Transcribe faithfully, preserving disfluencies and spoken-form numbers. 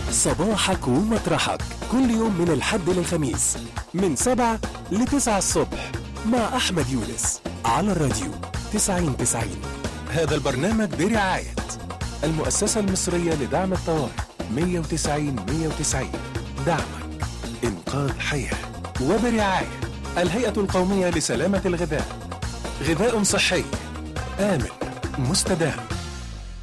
صباحك ومطرحك كل يوم من الحد للخميس من سبعة لتسعة الصبح مع أحمد يونس على الراديو تسعين تسعين. هذا البرنامج برعاية المؤسسة المصرية لدعم الطوارئ مية وتسعين مية وتسعين، دعمك إنقاذ حياة. وبرعاية الهيئة القومية لسلامة الغذاء، غذاء صحي آمن مستدام.